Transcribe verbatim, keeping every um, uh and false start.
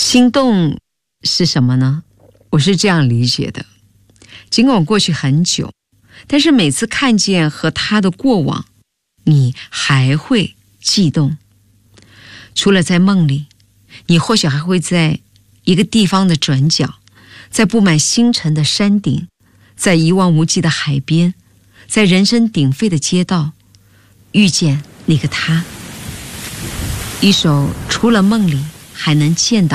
心动是什么呢？我是这样理解的，尽管过去很久，但是每次看见和他的过往，你还会悸动。除了在梦里，你或许还会在一个地方的转角，在布满星辰的山顶，在一望无际的海边，在人声鼎沸的街道，遇见那个他。一首除了梦里还能见到